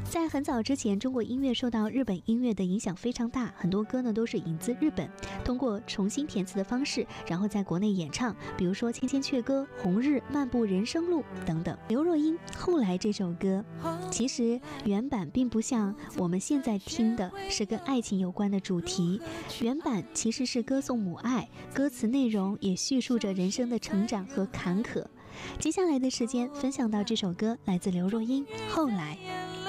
在很早之前，中国音乐受到日本音乐的影响非常大，很多歌呢都是引自日本，通过重新填词的方式，然后在国内演唱，比如说《千千阙歌》、《红日》、《漫步人生路》等等。刘若英后来这首歌，其实原版并不像我们现在听的是跟爱情有关的主题，原版其实是歌颂母爱，歌词内容也叙述着人生的成长和坎坷。接下来的时间分享到这首歌，来自刘若英《后来》。